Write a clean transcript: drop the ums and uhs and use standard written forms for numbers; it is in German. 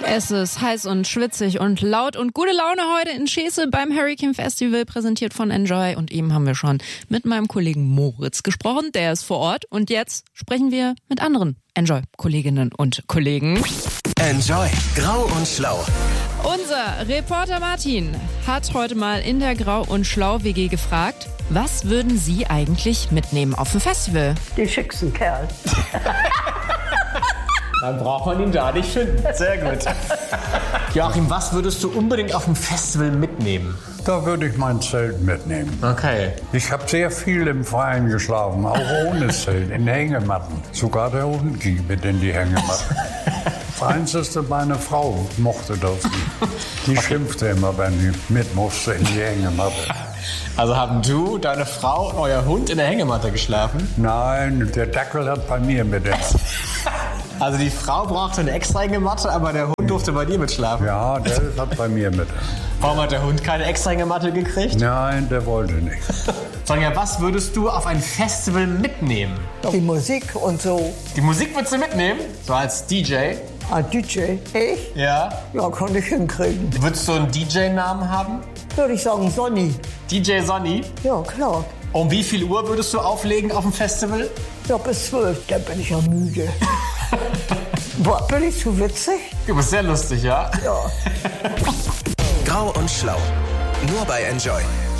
Es ist heiß und schwitzig und laut und gute Laune heute in Schesel beim Hurricane Festival, präsentiert von Enjoy. Und eben haben wir schon mit meinem Kollegen Moritz gesprochen, der ist vor Ort. Und jetzt sprechen wir mit anderen Enjoy-Kolleginnen und Kollegen. Enjoy, grau und schlau. Unser Reporter Martin hat heute mal in der Grau und Schlau WG gefragt, was würden Sie eigentlich mitnehmen auf dem Festival? Den schicksten Kerl. Dann braucht man ihn da nicht finden. Sehr gut. Joachim, was würdest du unbedingt auf dem Festival mitnehmen? Da würde ich mein Zelt mitnehmen. Okay. Ich habe sehr viel im Freien geschlafen, auch ohne Zelt, in Hängematten. Sogar der Hund ging mit in die Hängematten. Das Einzige, meine Frau mochte das nicht. Die schimpfte immer, wenn ich mit musste in die Hängematte. Also haben du, deine Frau und euer Hund in der Hängematte geschlafen? Nein, der Dackel hat bei mir mit. Also die Frau brauchte eine extra Hängematte, aber der Hund durfte bei dir mitschlafen? Ja, der hat bei mir mit. Warum hat der Hund keine extra Hängematte gekriegt? Nein, der wollte nicht. Sonja, was würdest du auf ein Festival mitnehmen? Die Musik und so. Die Musik würdest du mitnehmen? So als DJ? Ein DJ. Ich? Ja. Ja, kann ich hinkriegen. Würdest du einen DJ-Namen haben? Würde ich sagen Sonny. DJ Sonny? Ja, klar. Um wie viel Uhr würdest du auflegen auf dem Festival? Ja, bis 12. Dann bin ich ja müde. Boah, bin ich zu witzig? Du bist sehr lustig, ja? Ja. Grau und schlau. Nur bei Enjoy.